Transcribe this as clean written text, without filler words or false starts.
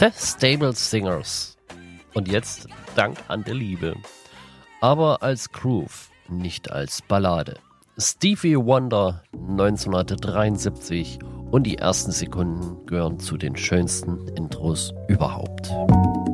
The Stable Singers. Und jetzt Dank an der Liebe. Aber als Groove, nicht als Ballade. Stevie Wonder 1973 und die ersten Sekunden gehören zu den schönsten Intros überhaupt.